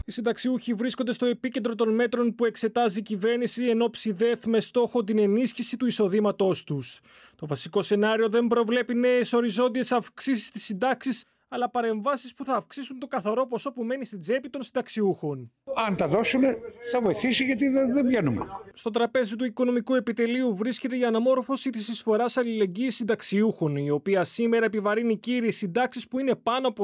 Οι συνταξιούχοι βρίσκονται στο επίκεντρο των μέτρων που εξετάζει η κυβέρνηση εν ώψη ΔΕΘ με στόχο την ενίσχυση του εισοδήματός τους. Το βασικό σενάριο δεν προβλέπει νέες οριζόντιες αυξήσεις στις συντάξεις, αλλά παρεμβάσεις που θα αυξήσουν το καθαρό ποσό που μένει στην τσέπη των συνταξιούχων. Αν τα δώσουμε, θα βοηθήσει, γιατί δεν βγαίνουμε. Στο τραπέζι του Οικονομικού Επιτελείου βρίσκεται η αναμόρφωση της εισφοράς αλληλεγγύης συνταξιούχων, η οποία σήμερα επιβαρύνει κύριες συντάξεις που είναι πάνω από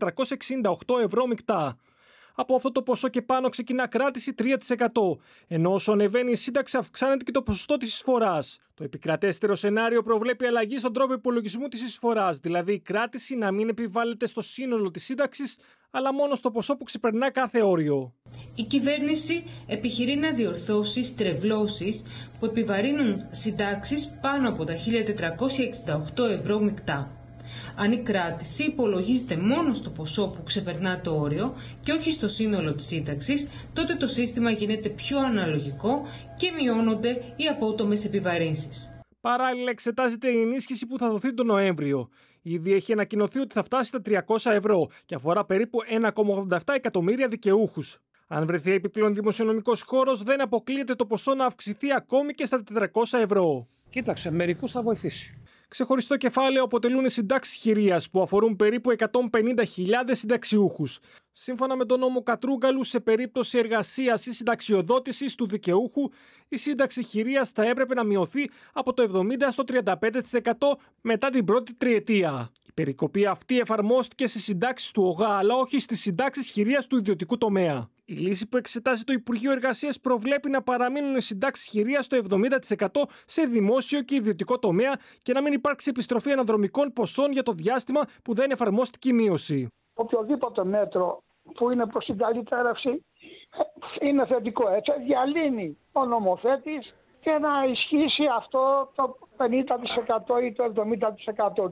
1.468 ευρώ μεικτά. Από αυτό το ποσό και πάνω ξεκινά κράτηση 3%, ενώ όσο ανεβαίνει η σύνταξη αυξάνεται και το ποσοστό της εισφοράς. Το επικρατέστερο σενάριο προβλέπει αλλαγή στον τρόπο υπολογισμού της εισφοράς, δηλαδή η κράτηση να μην επιβάλλεται στο σύνολο της σύνταξης, αλλά μόνο στο ποσό που ξεπερνά κάθε όριο. Η κυβέρνηση επιχειρεί να διορθώσει στρεβλώσεις που επιβαρύνουν συντάξεις πάνω από τα 1.468 ευρώ μεικτά. Αν η κράτηση υπολογίζεται μόνο στο ποσό που ξεπερνά το όριο και όχι στο σύνολο της σύνταξης, τότε το σύστημα γίνεται πιο αναλογικό και μειώνονται οι απότομες επιβαρύνσεις. Παράλληλα, εξετάζεται η ενίσχυση που θα δοθεί τον Νοέμβριο. Ήδη έχει ανακοινωθεί ότι θα φτάσει στα 300 ευρώ και αφορά περίπου 1,87 εκατομμύρια δικαιούχους. Αν βρεθεί επιπλέον δημοσιονομικός χώρος, δεν αποκλείεται το ποσό να αυξηθεί ακόμη και στα 400 ευρώ. Κοίταξε, μερικούς θα βοηθήσει. Ξεχωριστό κεφάλαιο αποτελούν οι συντάξεις χειρίας που αφορούν περίπου 150.000 συνταξιούχους. Σύμφωνα με τον νόμο Κατρούγκαλου, σε περίπτωση εργασίας ή συνταξιοδότησης του δικαιούχου, η σύνταξη χειρίας θα έπρεπε να μειωθεί από το 70% στο 35% μετά την πρώτη τριετία. Η περικοπή αυτή εφαρμόστηκε στις συντάξεις του ΟΓΑ, αλλά όχι στις συντάξεις χειρίας του ιδιωτικού τομέα. Η λύση που εξετάζει το Υπουργείο Εργασίας προβλέπει να παραμείνουν οι συντάξεις χειρίας στο 70% σε δημόσιο και ιδιωτικό τομέα και να μην υπάρξει επιστροφή αναδρομικών ποσών για το διάστημα που δεν εφαρμόστηκε η μείωση. Οποιοδήποτε μέτρο που είναι προς την καλυτέρευση είναι θετικό. Έτσι διαλύνει ο νομοθέτης και να ισχύσει αυτό το 50% ή το 70%.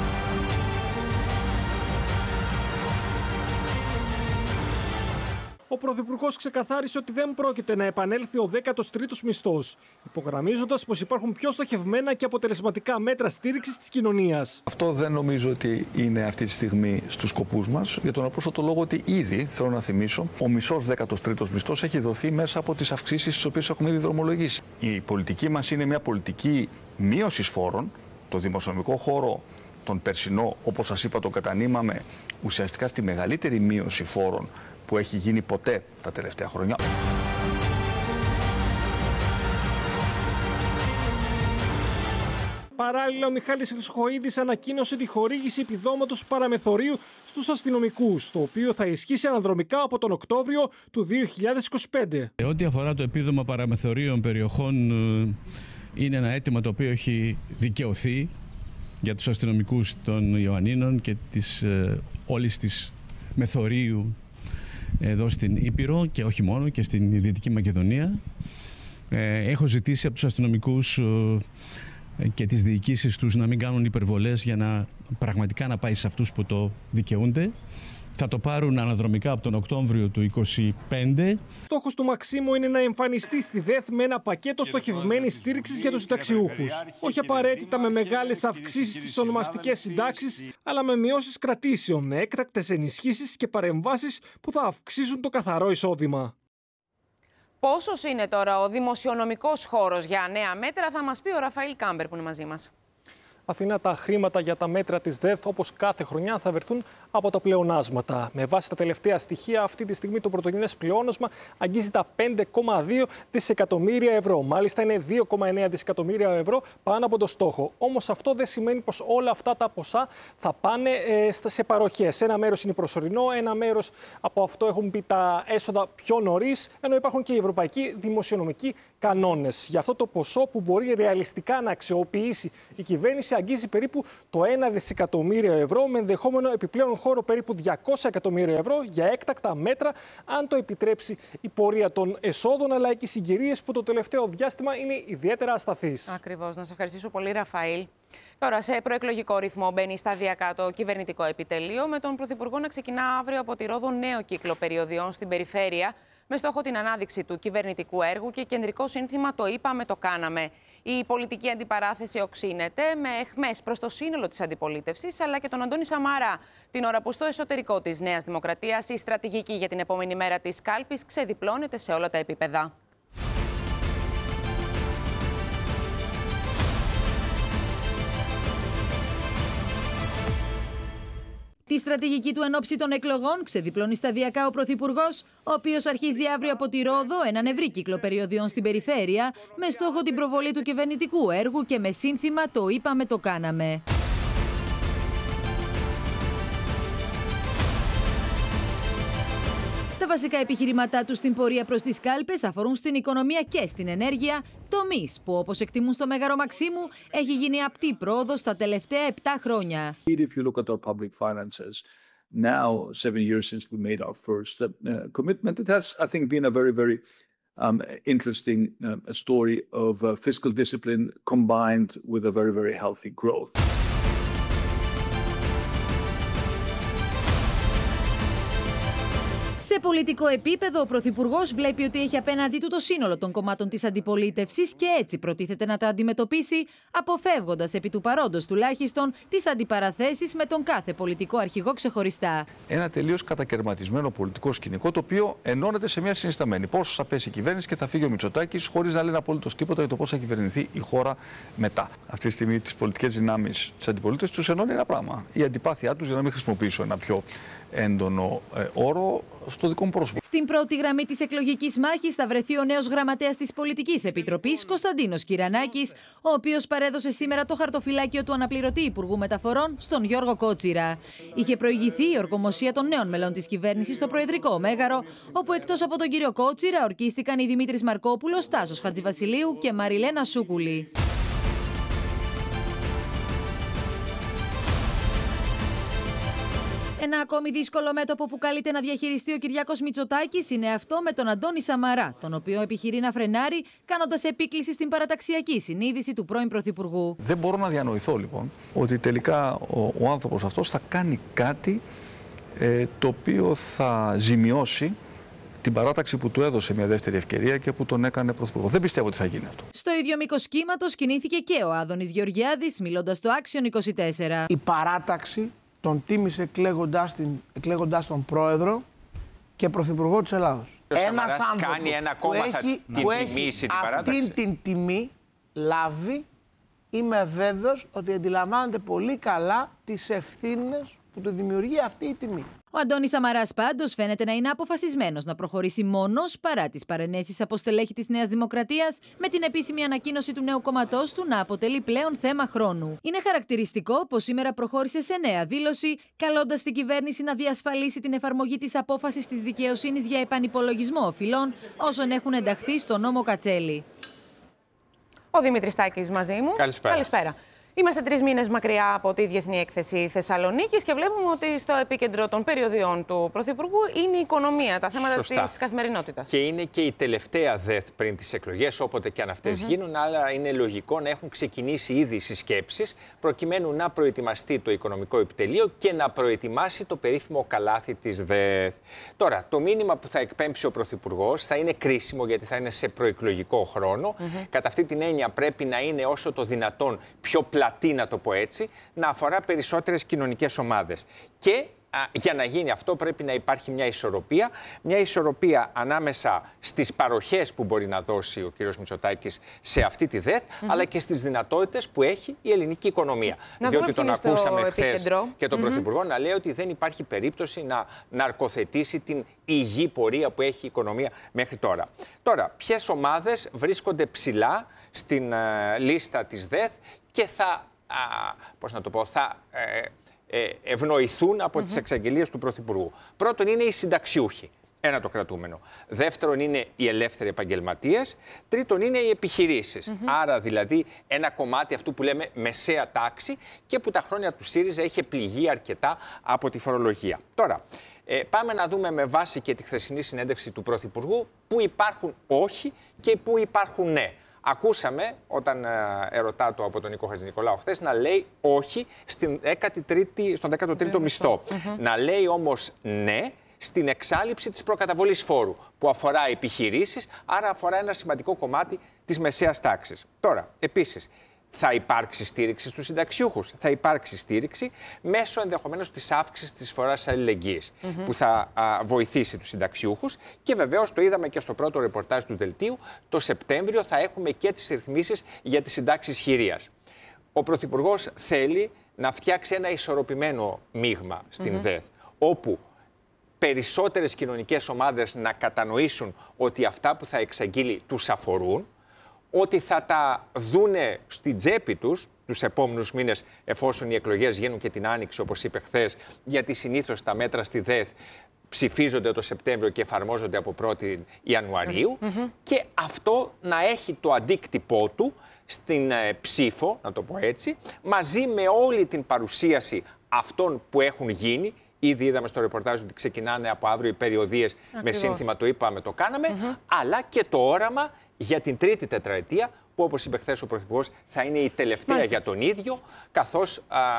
Ο Πρωθυπουργός ξεκαθάρισε ότι δεν πρόκειται να επανέλθει ο 13ος μισθός, υπογραμμίζοντας πως υπάρχουν πιο στοχευμένα και αποτελεσματικά μέτρα στήριξης της κοινωνίας. Αυτό δεν νομίζω ότι είναι αυτή τη στιγμή στους σκοπούς μας, για τον απλούστατο λόγο ότι ήδη, θέλω να θυμίσω, ο μισός 13ος μισθός έχει δοθεί μέσα από τις αυξήσεις τις οποίες έχουμε ήδη δρομολογήσει. Η πολιτική μας είναι μια πολιτική μείωσης φόρων. Το δημοσιονομικό χώρο, τον περσινό, όπως σας είπα, το κατανείμαμε ουσιαστικά στη μεγαλύτερη μείωση φόρων που έχει γίνει ποτέ τα τελευταία χρόνια. Παράλληλα, ο Μιχάλης Χρυσοχοΐδης ανακοίνωσε τη χορήγηση επιδόματος παραμεθορίου στους αστυνομικούς, το οποίο θα ισχύσει αναδρομικά από τον Οκτώβριο του 2025. Ό,τι αφορά το επίδομα παραμεθορίων περιοχών, είναι ένα αίτημα το οποίο έχει δικαιωθεί για τους αστυνομικούς των Ιωαννίνων και όλης της μεθορίου εδώ στην Ήπειρο και όχι μόνο, και στην Δυτική Μακεδονία. Έχω ζητήσει από τους αστυνομικούς και τις διοικήσεις τους να μην κάνουν υπερβολές για να πραγματικά να πάει σε αυτούς που το δικαιούνται. Θα το πάρουν αναδρομικά από τον Οκτώβριο του 2025. Στόχος του Μαξίμου είναι να εμφανιστεί στη ΔΕΘ με ένα πακέτο στοχευμένης στήριξης για τους συνταξιούχους. Όχι απαραίτητα με μεγάλες αυξήσεις στις ονομαστικές συντάξεις, αλλά με μειώσεις κρατήσεων, με έκτακτες ενισχύσεις και παρεμβάσεις που θα αυξήσουν το καθαρό εισόδημα. Πόσος είναι τώρα ο δημοσιονομικός χώρος για νέα μέτρα, θα μας πει ο Ραφαήλ Κάμπερ που είναι μαζί μας. Αθηνά, τα χρήματα για τα μέτρα της ΔΕΘ, όπως κάθε χρονιά, θα βρεθούν από τα πλεονάσματα. Με βάση τα τελευταία στοιχεία, αυτή τη στιγμή το πρωτογενές πλεόνασμα αγγίζει τα 5,2 δισεκατομμύρια ευρώ. Μάλιστα, είναι 2,9 δισεκατομμύρια ευρώ πάνω από το στόχο. Όμως αυτό δεν σημαίνει πως όλα αυτά τα ποσά θα πάνε σε παροχές. Ένα μέρος είναι προσωρινό, ένα μέρος από αυτό έχουν πει τα έσοδα πιο νωρίς, ενώ υπάρχουν και οι ευρωπαϊκοί δημοσιονομικοί κανόνες. Για αυτό το ποσό που μπορεί ρεαλιστικά να αξιοποιήσει η κυβέρνηση αγγίζει περίπου το 1 δισεκατομμύριο ευρώ, με ενδεχόμενο επιπλέον χώρο περίπου 200 εκατομμύρια ευρώ για έκτακτα μέτρα, αν το επιτρέψει η πορεία των εσόδων, αλλά και οι συγκυρίες που το τελευταίο διάστημα είναι ιδιαίτερα ασταθείς. Ακριβώς. Να σε ευχαριστήσω πολύ, Ραφαήλ. Τώρα, σε προεκλογικό ρυθμό μπαίνει σταδιακά το κυβερνητικό επιτελείο, με τον Πρωθυπουργό να ξεκινά αύριο από τη Ρόδο νέο κύκλο περιοδιών στην περιφέρεια, με στόχο την ανάδειξη του κυβερνητικού έργου και κεντρικό σύνθημα «Το είπαμε, το κάναμε». Η πολιτική αντιπαράθεση οξύνεται με αιχμές προς το σύνολο της αντιπολίτευσης, αλλά και τον Αντώνη Σαμαρά, την ώρα που στο εσωτερικό της Νέας Δημοκρατίας η στρατηγική για την επόμενη μέρα της κάλπης ξεδιπλώνεται σε όλα τα επίπεδα. Τη στρατηγική του εν ώψη των εκλογών ξεδιπλώνει σταδιακά ο Πρωθυπουργός, ο οποίος αρχίζει αύριο από τη Ρόδο έναν ευρύ κύκλο περιοδιών στην περιφέρεια, με στόχο την προβολή του κυβερνητικού έργου και με σύνθημα «Το είπαμε, το κάναμε». Τα βασικά επιχειρηματά του στην πορεία προς τις κάλπες αφορούν στην οικονομία και στην ενέργεια, τομείς που, όπως εκτιμούν στο Μέγαρο Μαξίμου, έχει γίνει απτή πρόοδος τα τελευταία 7 χρόνια. If you look at our public finances, now 7 years since we made our first commitment, it has, I think, been a very, very interesting story of fiscal discipline combined with a very, very healthy growth. Σε πολιτικό επίπεδο, ο Πρωθυπουργός βλέπει ότι έχει απέναντί του το σύνολο των κομμάτων της αντιπολίτευσης και έτσι προτίθεται να τα αντιμετωπίσει, αποφεύγοντας επί του παρόντος τουλάχιστον τις αντιπαραθέσεις με τον κάθε πολιτικό αρχηγό ξεχωριστά. Ένα τελείως κατακαιρματισμένο πολιτικό σκηνικό, το οποίο ενώνεται σε μια συνισταμένη. Πώς θα πέσει η κυβέρνηση και θα φύγει ο Μητσοτάκης, χωρίς να λένε απολύτως τίποτα για το πώς θα κυβερνηθεί η χώρα μετά. Αυτή τη στιγμή τις πολιτικές δυνάμεις της αντιπολίτευσης τους ενώνει ένα πράγμα. Η αντιπάθειά τους, για να μην χρησιμοποιήσω ένα πιο έντονο όρο, στο δικό μου πρόσωπο. Στην πρώτη γραμμή της εκλογικής μάχης θα βρεθεί ο νέος γραμματέας της Πολιτικής Επιτροπής, Κωνσταντίνος Κυρανάκης, ο οποίος παρέδωσε σήμερα το χαρτοφυλάκιο του αναπληρωτή Υπουργού Μεταφορών στον Γιώργο Κότσιρα. Είχε προηγηθεί η ορκομοσία των νέων μελών της κυβέρνησης στο Προεδρικό Μέγαρο, όπου εκτός από τον κύριο Κότσιρα ορκίστηκαν οι Δημήτρης Μαρκόπουλος, Τάσος Χατζηβασιλείου και Μαριλένα Σούκουλη. Ένα ακόμη δύσκολο μέτωπο που καλείται να διαχειριστεί ο Κυριάκος Μητσοτάκης είναι αυτό με τον Αντώνη Σαμαρά, τον οποίο επιχειρεί να φρενάρει, κάνοντας επίκληση στην παραταξιακή συνείδηση του πρώην Πρωθυπουργού. Δεν μπορώ να διανοηθώ λοιπόν ότι τελικά ο άνθρωπος αυτός θα κάνει κάτι το οποίο θα ζημιώσει την παράταξη που του έδωσε μια δεύτερη ευκαιρία και που τον έκανε πρωθυπουργό. Δεν πιστεύω ότι θα γίνει αυτό. Στο ίδιο μήκος κύματος κινήθηκε και ο Άδωνης Γεωργιάδης, μιλώντας στο Action 24. Η παράταξη τον τίμησε εκλέγοντας τον πρόεδρο και πρωθυπουργό της Ελλάδος. Ένας άνθρωπος που έχει αυτήν την τιμή λάβει, είμαι βέβαιος ότι αντιλαμβάνεται πολύ καλά τις ευθύνες που του δημιουργεί αυτή η τιμή. Ο Αντώνης Σαμαράς πάντως φαίνεται να είναι αποφασισμένος να προχωρήσει μόνος παρά τις παρενέσεις από στελέχη της Νέας Δημοκρατίας, με την επίσημη ανακοίνωση του νέου κομματός του να αποτελεί πλέον θέμα χρόνου. Είναι χαρακτηριστικό πως σήμερα προχώρησε σε νέα δήλωση, καλώντας την κυβέρνηση να διασφαλίσει την εφαρμογή της απόφασης της δικαιοσύνης για επανυπολογισμό οφειλών όσων έχουν ενταχθεί στο νόμο Κατσέλη. Ο Δημήτρης Τάκης μαζί μου. Καλησπέρα. Είμαστε 3 μήνες μακριά από τη Διεθνή Έκθεση Θεσσαλονίκης και βλέπουμε ότι στο επίκεντρο των περιοδιών του Πρωθυπουργού είναι η οικονομία, τα θέματα της καθημερινότητας. Και είναι και η τελευταία ΔΕΘ πριν τις εκλογές, όποτε και αν αυτές γίνουν, αλλά είναι λογικό να έχουν ξεκινήσει ήδη οι συσκέψεις προκειμένου να προετοιμαστεί το οικονομικό επιτελείο και να προετοιμάσει το περίφημο καλάθι της ΔΕΘ. Τώρα, το μήνυμα που θα εκπέμψει ο Πρωθυπουργός θα είναι κρίσιμο γιατί θα είναι σε προεκλογικό χρόνο. Κατά αυτή την έννοια πρέπει να είναι όσο το δυνατόν πιο πλατή, να το πω έτσι, να αφορά περισσότερες κοινωνικές ομάδες. Και για να γίνει αυτό πρέπει να υπάρχει μια ισορροπία ανάμεσα στις παροχές που μπορεί να δώσει ο κ. Μητσοτάκης σε αυτή τη ΔΕΘ, αλλά και στις δυνατότητες που έχει η ελληνική οικονομία. Διότι τον ακούσαμε χθες και τον Πρωθυπουργό να λέει ότι δεν υπάρχει περίπτωση να ναρκοθετήσει την υγιή πορεία που έχει η οικονομία μέχρι τώρα. Τώρα, ποιες ομάδες βρίσκονται ψηλά στην λίστα της ΔΕΘ και θα ευνοηθούν από τις εξαγγελίες του Πρωθυπουργού. Πρώτον είναι οι συνταξιούχοι, ένα το κρατούμενο. Δεύτερον είναι οι ελεύθεροι επαγγελματίες. Τρίτον είναι οι επιχειρήσεις. Άρα δηλαδή ένα κομμάτι αυτού που λέμε μεσαία τάξη και που τα χρόνια του ΣΥΡΙΖΑ είχε πληγεί αρκετά από τη φορολογία. Τώρα, πάμε να δούμε με βάση και τη χθεσινή συνέντευξη του Πρωθυπουργού που υπάρχουν όχι και που υπάρχουν ναι. Ακούσαμε, όταν ερωτάτο από τον Νίκο Χατζηνικολάου χθες, να λέει όχι στον 13ο μισθό. Να λέει όμως ναι στην εξάλειψη της προκαταβολής φόρου, που αφορά επιχειρήσεις, άρα αφορά ένα σημαντικό κομμάτι της μεσαίας τάξης. Τώρα, επίσης, θα υπάρξει στήριξη στους συνταξιούχους. Θα υπάρξει στήριξη μέσω ενδεχομένως της αύξησης της εισφοράς αλληλεγγύης, που θα βοηθήσει τους συνταξιούχους. Και βεβαίως το είδαμε και στο πρώτο ρεπορτάζ του Δελτίου, το Σεπτέμβριο θα έχουμε και τις ρυθμίσεις για τις συντάξεις χειρίας. Ο Πρωθυπουργός θέλει να φτιάξει ένα ισορροπημένο μείγμα στην ΔΕΘ, όπου περισσότερες κοινωνικές ομάδες να κατανοήσουν ότι αυτά που θα εξαγγείλει τους αφορούν, ότι θα τα δούνε στην τσέπη τους επόμενους μήνες, εφόσον οι εκλογές γίνουν και την Άνοιξη, όπως είπε χθες, γιατί συνήθως τα μέτρα στη ΔΕΘ ψηφίζονται το Σεπτέμβριο και εφαρμόζονται από 1η Ιανουαρίου, και αυτό να έχει το αντίκτυπό του στην ψήφο, να το πω έτσι, μαζί με όλη την παρουσίαση αυτών που έχουν γίνει. Ήδη είδαμε στο ρεπορτάζ ότι ξεκινάνε από αύριο οι περιοδίες με σύνθημα «Το είπαμε, το κάναμε», αλλά και το όραμα για την τρίτη τετραετία, που όπως είπε χθες ο Πρωθυπουργός θα είναι η τελευταία για τον ίδιο, καθώς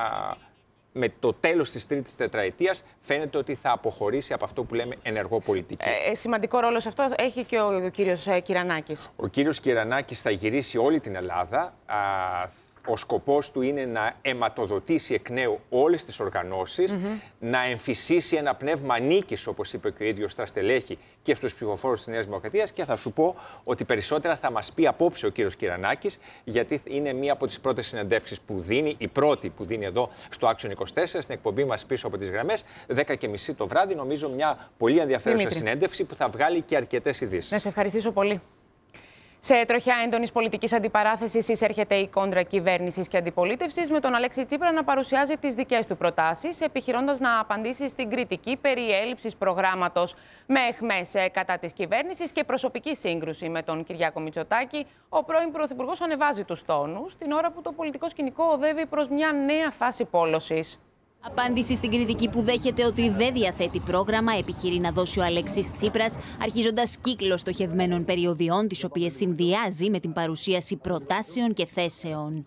με το τέλος της τρίτης τετραετίας φαίνεται ότι θα αποχωρήσει από αυτό που λέμε ενεργό πολιτική. Σημαντικό ρόλο σε αυτό έχει και ο κύριος Κυρανάκης. Ο κύριος Κυρανάκης θα γυρίσει όλη την Ελλάδα. Ο σκοπός του είναι να αιματοδοτήσει εκ νέου όλες τις οργανώσεις, να εμφυσίσει ένα πνεύμα νίκης, όπως είπε και ο ίδιος, στα στελέχη και στους ψηφοφόρους της Νέας Δημοκρατίας. Και θα σου πω ότι περισσότερα θα μας πει απόψε ο κύριος Κυρανάκης, γιατί είναι μία από τις πρώτες συνεντεύξεις που δίνει, η πρώτη που δίνει εδώ στο Action 24, στην εκπομπή μας Πίσω από τις Γραμμές, 10:30 το βράδυ. Νομίζω μια πολύ ενδιαφέρουσα συνέντευξη που θα βγάλει και αρκετές ειδήσεις. Να σε ευχαριστήσω πολύ. Σε τροχιά έντονης πολιτικής αντιπαράθεσης εισέρχεται η κόντρα κυβέρνησης και αντιπολίτευσης, με τον Αλέξη Τσίπρα να παρουσιάζει τις δικές του προτάσεις, επιχειρώντας να απαντήσει στην κριτική περί έλλειψης προγράμματος, με αιχμές κατά της κυβέρνησης και προσωπική σύγκρουση με τον Κυριάκο Μητσοτάκη. Ο πρώην Πρωθυπουργός ανεβάζει τους τόνους την ώρα που το πολιτικό σκηνικό οδεύει προς μια νέα φάση πόλωσης. Απάντηση στην κριτική που δέχεται ότι δεν διαθέτει πρόγραμμα, επιχειρεί να δώσει ο Αλέξης Τσίπρας, αρχίζοντας κύκλο στοχευμένων περιοδιών, τις οποίες συνδυάζει με την παρουσίαση προτάσεων και θέσεων.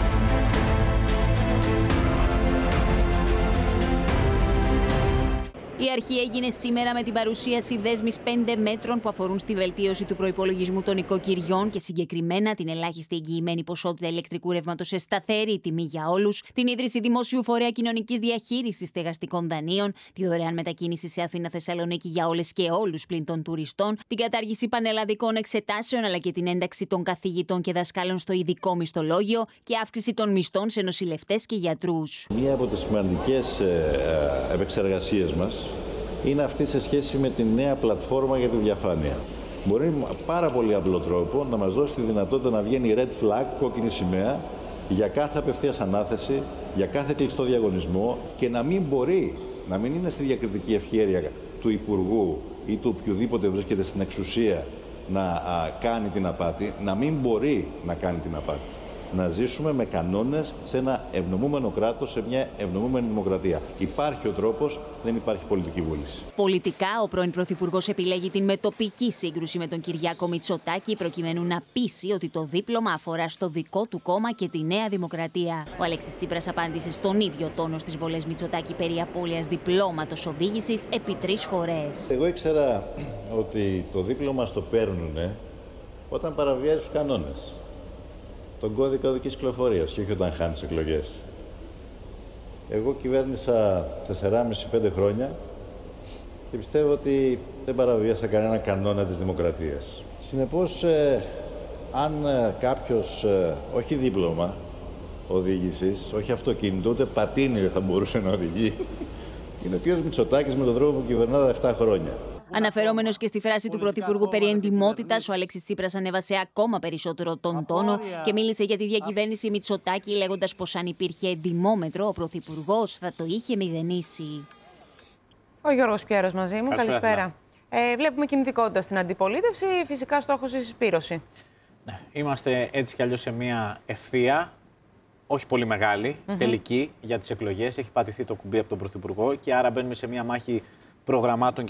Η αρχή έγινε σήμερα με την παρουσίαση δέσμης 5 μέτρων που αφορούν στη βελτίωση του προϋπολογισμού των οικοκυριών και συγκεκριμένα την ελάχιστη εγγυημένη ποσότητα ηλεκτρικού ρεύματος σε σταθερή τιμή για όλους, την ίδρυση δημόσιου φορέα κοινωνικής διαχείρισης στεγαστικών δανείων, τη δωρεάν μετακίνηση σε Αθήνα-Θεσσαλονίκη για όλες και όλους πλην των τουριστών, την κατάργηση πανελλαδικών εξετάσεων αλλά και την ένταξη των καθηγητών και δασκάλων στο ειδικό μισθολόγιο και αύξηση των μισθών σε νοσηλευτές και γιατρούς. Μία από τις σημαντικές επεξεργασίες μας είναι αυτή σε σχέση με τη νέα πλατφόρμα για τη διαφάνεια. Μπορεί με πάρα πολύ απλό τρόπο να μας δώσει τη δυνατότητα να βγαίνει red flag, κόκκινη σημαία, για κάθε απευθείας ανάθεση, για κάθε κλειστό διαγωνισμό και να μην μπορεί, να μην είναι στη διακριτική ευχέρεια του Υπουργού ή του οποιοδήποτε βρίσκεται στην εξουσία να κάνει την απάτη, να μην μπορεί να κάνει την απάτη. Να ζήσουμε με κανόνες σε ένα ευνοούμενο κράτος, σε μια ευνοούμενη δημοκρατία. Υπάρχει ο τρόπος, δεν υπάρχει πολιτική βούληση. Πολιτικά, ο πρώην Πρωθυπουργός επιλέγει την μετοπική σύγκρουση με τον Κυριάκο Μητσοτάκη, προκειμένου να πείσει ότι το δίπλωμα αφορά στο δικό του κόμμα και τη Νέα Δημοκρατία. Ο Αλέξης Τσίπρας απάντησε στον ίδιο τόνο στις βολές Μητσοτάκη περί απώλειας διπλώματος οδήγησης επί 3 φορές. Εγώ ήξερα ότι το δίπλωμα στο παίρνουν όταν παραβιάζει τους κανόνες. Τον κώδικα οδικής κυκλοφορίας και όχι όταν χάνεις εκλογές. Εγώ κυβέρνησα 4,5-5 χρόνια και πιστεύω ότι δεν παραβίασα κανένα κανόνα της δημοκρατίας. Συνεπώς, αν κάποιος, όχι δίπλωμα οδήγησης, όχι αυτοκίνητο, ούτε πατίνι δεν θα μπορούσε να οδηγεί, είναι ο κ. Μητσοτάκης με τον τρόπο που κυβερνά 7 χρόνια. Αναφερόμενος και στη φράση του Πρωθυπουργού περί εντιμότητας, ο Αλέξης Τσίπρας ανέβασε ακόμα περισσότερο τον τόνο και μίλησε για τη διακυβέρνηση Μητσοτάκη, λέγοντας πως αν υπήρχε εντιμόμετρο, ο Πρωθυπουργός θα το είχε μηδενίσει. Ο Γιώργος Πιέρος μαζί μου. Καλησπέρα. Βλέπουμε κινητικότητα στην αντιπολίτευση, φυσικά στόχος η συσπήρωση. Ναι, είμαστε έτσι κι αλλιώς σε μια ευθεία, όχι πολύ μεγάλη, τελική για τις εκλογές. Έχει πατηθεί το κουμπί από τον Πρωθυπουργό και άρα μπαίνουμε σε μια μάχη προγραμμάτων και